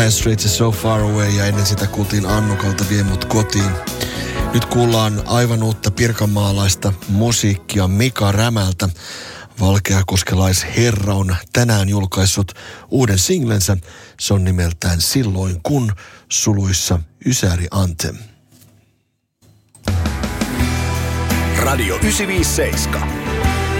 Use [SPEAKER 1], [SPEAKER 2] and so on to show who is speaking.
[SPEAKER 1] Dire Straits So Far Away ja ennen sitä kuultiin Annukalta Vie mut kotiin. Nyt kuullaan aivan uutta pirkanmaalaista musiikkia Mika Rämältä. Valkeakoskelaisherra on tänään julkaissut uuden singlensä. Se on nimeltään Silloin kun suluissa Ysäri Anthem.
[SPEAKER 2] Radio 957.